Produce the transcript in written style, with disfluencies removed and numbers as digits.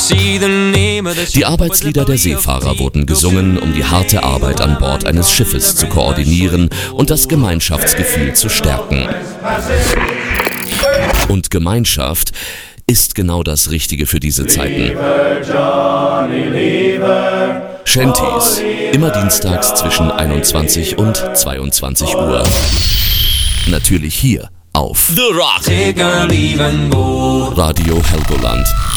Die Arbeitslieder der Seefahrer wurden gesungen, um die harte Arbeit an Bord eines Schiffes zu koordinieren und das Gemeinschaftsgefühl zu stärken. Und Gemeinschaft ist genau das Richtige für diese Zeiten. Shanties, immer dienstags zwischen 21 und 22 Uhr. Natürlich hier auf The Rock. Radio Helgoland.